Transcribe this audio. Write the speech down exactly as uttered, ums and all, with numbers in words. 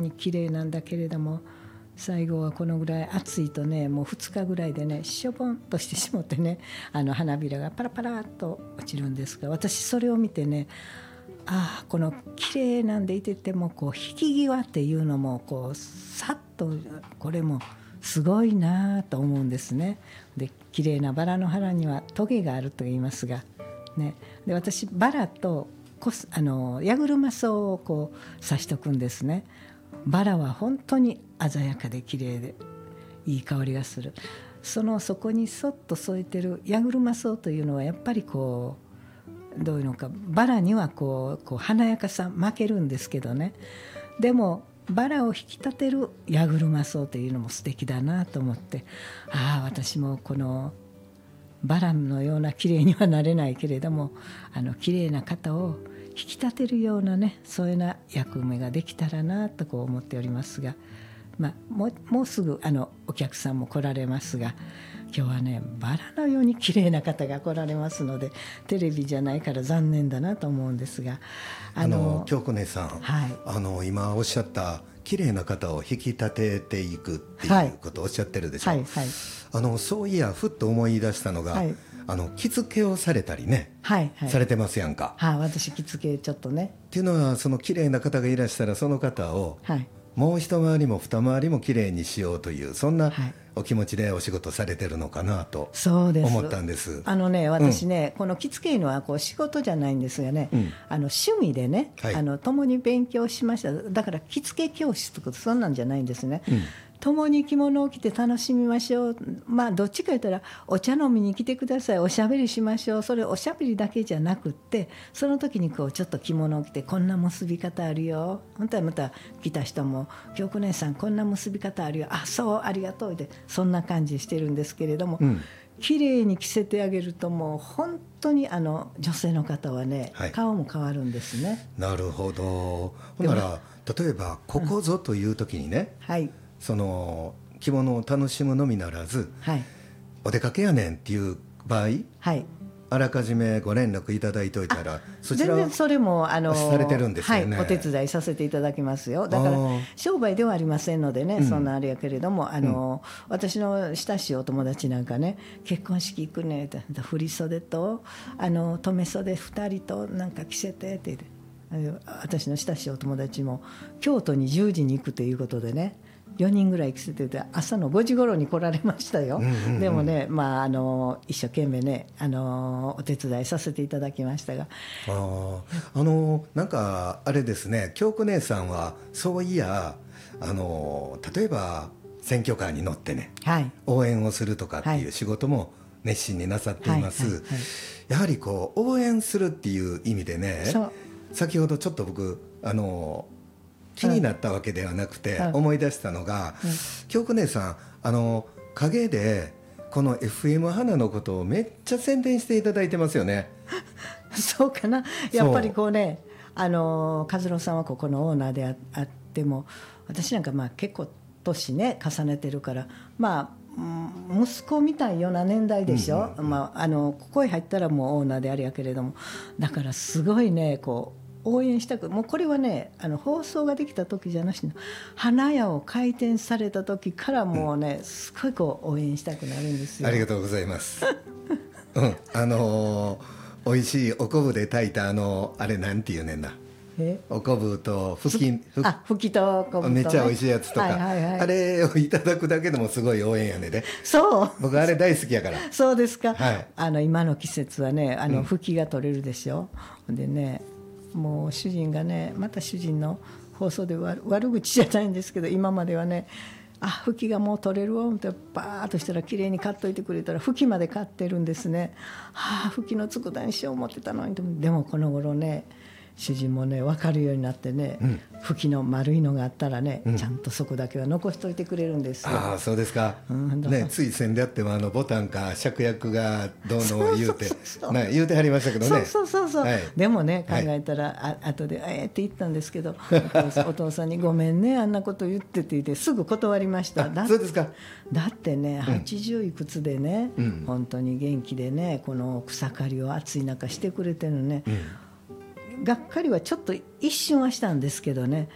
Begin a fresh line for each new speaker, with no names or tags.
に綺麗なんだけれども、最後はこのぐらい暑いとね、もうふつかぐらいでねしょぼんとしてしまってね、あの花びらがパラパラっと落ちるんですが、私それを見てね、ああこの綺麗なんでいててもこう引き際っていうのもこうさっと、これもすごいなと思うんですね。で綺麗なバラの花にはトゲがあると言いますが、ね、で私バラとコスあのヤグルマソウをこう刺しとくんですね。バラは本当に鮮やかで綺麗でいい香りがする。そのそこにそっと添えてるヤグルマソウというのはやっぱりこうどういうのか、バラにはこう、こう華やかさ負けるんですけどね、でもバラを引き立てるヤグルマソウというのも素敵だなと思って、ああ私もこのバラのような綺麗にはなれないけれども、あの綺麗な方を引き立てるようなね、そういうな役目ができたらなとこう思っておりますが、まあ、もう、もうすぐあのお客さんも来られますが、今日はねバラのように綺麗な方が来られますので、テレビじゃないから残念だなと思うんですが、
あの京子姉さん、
はい、
あの今おっしゃった綺麗な方を引き立てていくっていうことをおっしゃってるでしょ、はいはいはい、あのそういやふっと思い出したのが、はい、あの着付けをされたりね、はいはい、されてますやんか、
はあ、私着付けちょっとね
っていうのは、その綺麗な方がいらしたらその方を、はい、もう一回りも二回りも綺麗にしようという、そんなお気持ちでお仕事されてるのかなと思ったんです。
あのね、私ね、うん、この着付けのはこう仕事じゃないんですがね、うん、あの趣味でね、はい、あの共に勉強しました。だから着付け教室とかそんなんじゃないんですね、うん、共に着物を着て楽しみましょう。まあどっちか言ったらお茶飲みに来てください、おしゃべりしましょう。それおしゃべりだけじゃなくって、その時にこうちょっと着物を着て、こんな結び方あるよ、本当はまた来た人も京子姉さんこんな結び方あるよ、あそうありがとうで、そんな感じしてるんですけれども、うん、綺麗に着せてあげるともう本当にあの女性の方はね、はい、顔も変わるんですね。
なるほど。ほんなら例えばここぞという時にね、うん、はい、その着物を楽しむのみならず、はい、お出かけやねんっていう場合、はい、あらかじめご連絡いただいておいたら、そちらは全然それもあのされてるんですよね、
はい、お手伝いさせていただきますよ。だから商売ではありませんのでね、うん、そんなあれやけれども、あの、うん、私の親しいお友達なんかね、結婚式行くねって振り袖とあの留め袖ふたりとなんか着せてって言って、私の親しいお友達も京都にじゅうじに行くということでね、よにんぐらい着せてて朝のごじ頃に来られましたよ、うんうんうん、でもね、まあ、あの一生懸命ね、あのお手伝いさせていただきましたが、
ああのなんかあれですね、京子姉さんはそういやあの例えば選挙カーに乗ってね、はい、応援をするとかっていう仕事も熱心になさっています、はいはいはいはい、やはりこう応援するっていう意味でね、先ほどちょっと僕あの気になったわけではなくて思い出したのが、京子姉さんあの陰でこの エフエム 花のことをめっちゃ宣伝していただいてますよね。
そうかな、やっぱりこうね、あの和郎さんはここのオーナーで あ, あっても、私なんかまあ結構年ね重ねてるから、まあ息子みたいような年代でしょ、うんうんうん、まあ、あのここへ入ったらもうオーナーであれやけれども、だからすごいねこう応援したく、もうこれはねあの放送ができた時じゃなしの花屋を開店された時からもうね、うん、すごいこう応援したくなるんですよ。
ありがとうございます、うん、あのー、美味しいお昆布で炊いたあのあれなんていうねんな、えお昆布とふき
ふあふきと昆布と、ね、
めっちゃ美味しいやつとか、はいはいはい、あれをいただくだけでもすごい応援やねで。そう僕あれ大好きやから。
そうですか、はい、あの今の季節はねあのふきが取れるでしょ、うん、でねもう主人がね、また主人の放送で 悪, 悪口じゃないんですけど、今まではね、あふきがもう取れるわってバーッとしたらきれいに買っといてくれたらふきまで買ってるんですね。はあふきの佃煮しよう思ってたのに。でもこの頃ね主人もね分かるようになってね、うん、ふきの丸いのがあったらね、うん、ちゃんとそこだけは残しといてくれるんですよ。
ああそうですか、うん、ね、つい先であってもあのボタンか芍薬がどうの言うてね、言うてはりましたけどね。
そうそうそうそう、はい、でもね考えたら、はい、あ後でえーって言ったんですけどお父さんにごめんねあんなこと言ってって言ってすぐ断りました。だ
そうですか。
だってねはちじゅういくつでね、うん、本当に元気でねこの草刈りを暑い中してくれてるね、うん、がっかりはちょっと一瞬はしたんですけどね、